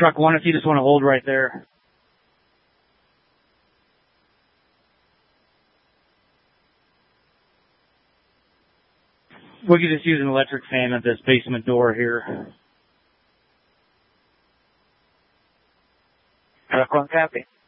truck one, if you just want to hold right there. We could just use an electric fan at this basement door here. Truck one, copy.